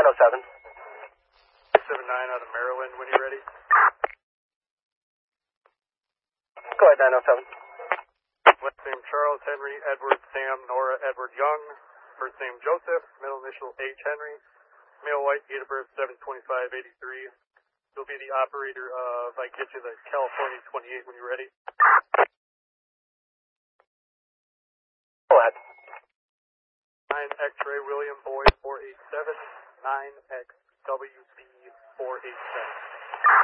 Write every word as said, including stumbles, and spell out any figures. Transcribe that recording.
nine oh seven. seven nine out of Maryland when you're ready. Go ahead, nine oh seven. Last name Charles Henry Edward Sam Nora Edward Young. First name Joseph. Middle initial H Henry. Male white, date of birth seven twenty-five eighty-three. You'll be the operator of, I get you the California twenty-eight when you're ready. Go ahead. nine X-ray William Boyd four eight seven. nine X W B four eight seven.